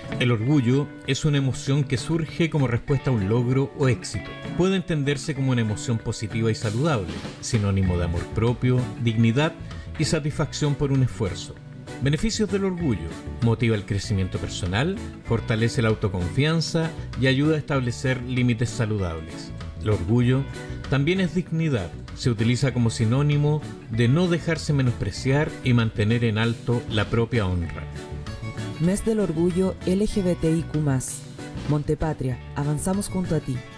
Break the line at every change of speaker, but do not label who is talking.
El orgullo es una emoción que surge como respuesta a un logro o éxito. Puede entenderse como una emoción positiva y saludable, sinónimo de amor propio, dignidad y satisfacción por un esfuerzo. Beneficios del orgullo: motiva el crecimiento personal, fortalece la autoconfianza y ayuda a establecer límites saludables. El orgullo también es dignidad. Se utiliza como sinónimo de no dejarse menospreciar y mantener en alto la propia honra.
Mes del Orgullo LGBTIQ+. Montepatria, avanzamos junto a ti.